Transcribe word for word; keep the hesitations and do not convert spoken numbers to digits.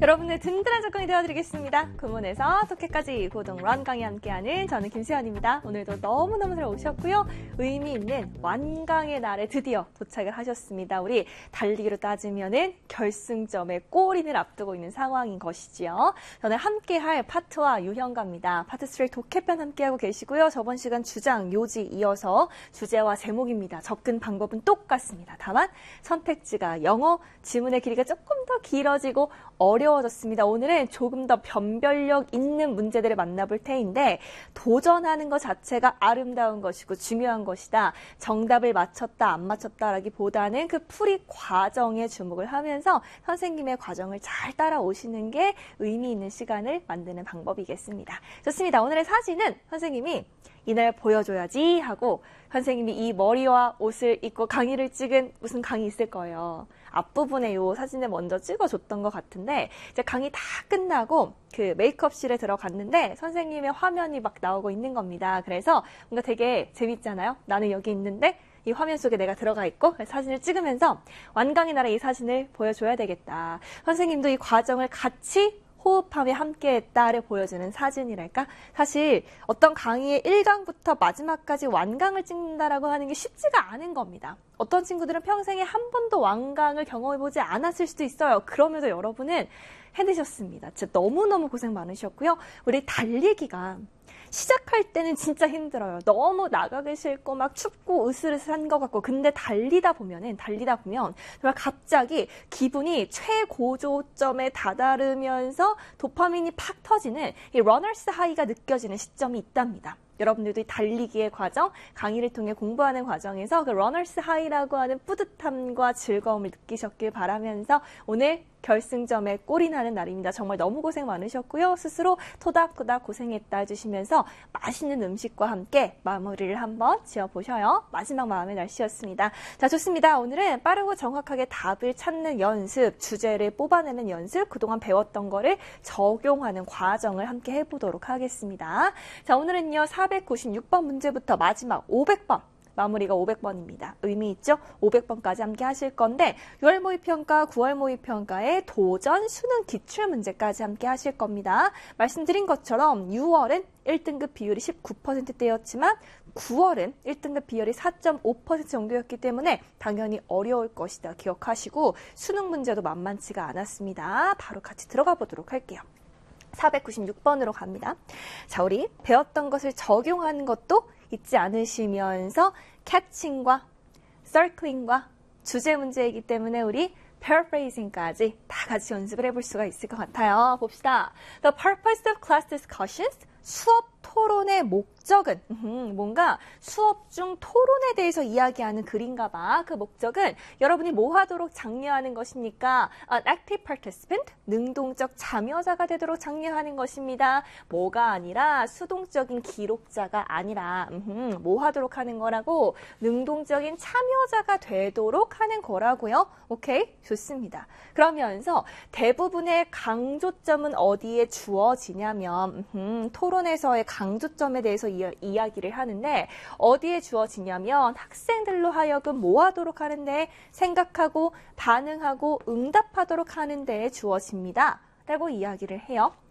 여러분의 든든한 접근이 되어드리겠습니다. 구문에서 독해까지 고동 런 강의 함께하는 저는 김수현입니다. 오늘도 너무너무 잘 오셨고요. 의미 있는 완강의 날에 드디어 도착을 하셨습니다. 우리 달리기로 따지면은 결승점에 골인을 앞두고 있는 상황인 것이지요. 저는 함께할 파트와 유형가입니다. 파트 삼 독해편 함께하고 계시고요. 저번 시간 주장, 요지 이어서 주제와 제목입니다. 접근 방법은 똑같습니다. 다만 선택지가 영어, 지문의 길이가 조금 더 길어지고 어려워졌습니다. 오늘은 조금 더 변별력 있는 문제들을 만나볼 테인데 도전하는 것 자체가 아름다운 것이고 중요한 것이다. 정답을 맞췄다 안 맞췄다라기보다는 그 풀이 과정에 주목을 하면서 선생님의 과정을 잘 따라오시는 게 의미 있는 시간을 만드는 방법이겠습니다. 좋습니다. 오늘의 사진은 선생님이 이날 보여줘야지 하고 선생님이 이 머리와 옷을 입고 강의를 찍은 무슨 강의 있을 거예요. 앞부분에 이 사진을 먼저 찍어줬던 것 같은데 이제 강의 다 끝나고 그 메이크업실에 들어갔는데 선생님의 화면이 막 나오고 있는 겁니다. 그래서 뭔가 되게 재밌잖아요. 나는 여기 있는데 이 화면 속에 내가 들어가 있고 사진을 찍으면서 완강의 날에 이 사진을 보여줘야 되겠다. 선생님도 이 과정을 같이 호흡하며 함께했다를 보여주는 사진이랄까? 사실 어떤 강의의 일 강부터 마지막까지 완강을 찍는다라고 하는 게 쉽지가 않은 겁니다. 어떤 친구들은 평생에 한 번도 완강을 경험해보지 않았을 수도 있어요. 그럼에도 여러분은 해내셨습니다. 진짜 너무너무 고생 많으셨고요. 우리 달리기가 시작할 때는 진짜 힘들어요. 너무 나가기 싫고 막 춥고 으슬으슬한 것 같고 근데 달리다 보면은 달리다 보면 정말 갑자기 기분이 최고조점에 다다르면서 도파민이 팍 터지는 이 러너스 하이가 느껴지는 시점이 있답니다. 여러분들도 이 달리기의 과정, 강의를 통해 공부하는 과정에서 그 러너스 하이라고 하는 뿌듯함과 즐거움을 느끼셨길 바라면서 오늘 결승점에 골이 나는 날입니다. 정말 너무 고생 많으셨고요. 스스로 토닥토닥 고생했다 해주시면서 맛있는 음식과 함께 마무리를 한번 지어보셔요. 마지막 마음의 날씨였습니다. 자, 좋습니다. 오늘은 빠르고 정확하게 답을 찾는 연습, 주제를 뽑아내는 연습, 그동안 배웠던 거를 적용하는 과정을 함께 해보도록 하겠습니다. 자, 오늘은요, 사백구십육 번 문제부터 마지막 오백 번. 마무리가 오백 번입니다. 의미 있죠? 오백 번까지 함께 하실 건데 유월 모의평가, 구월 모의평가의 도전, 수능 기출문제까지 함께 하실 겁니다. 말씀드린 것처럼 유월은 일 등급 비율이 십구 퍼센트대였지만 구월은 일 등급 비율이 사 점 오 퍼센트 정도였기 때문에 당연히 어려울 것이다 기억하시고 수능 문제도 만만치가 않았습니다. 바로 같이 들어가 보도록 할게요. 사백구십육 번으로 갑니다. 자, 우리 배웠던 것을 적용하는 것도 잊지 않으시면서 캐칭과 서클링과 주제 문제이기 때문에 우리 paraphrasing까지 다 같이 연습을 해볼 수가 있을 것 같아요. 봅시다. The purpose of class discussions, 수업 토론의 목적은 음, 뭔가 수업 중 토론에 대해서 이야기하는 글인가 봐. 그 목적은 여러분이 뭐 하도록 장려하는 것입니까? An active participant, 능동적 참여자가 되도록 장려하는 것입니다. 뭐가 아니라 수동적인 기록자가 아니라 음, 뭐 하도록 하는 거라고? 능동적인 참여자가 되도록 하는 거라고요. 오케이? 좋습니다. 그러면서 대부분의 강조점은 어디에 주어지냐면 음, 토론에서의 강조점에 대해서 이야, 이야기를 하는데 어디에 주어지냐면 학생들로 하여금 뭐 하도록 하는데 생각하고 반응하고 응답하도록 하는 데에 주어집니다. 라고 이야기를 해요.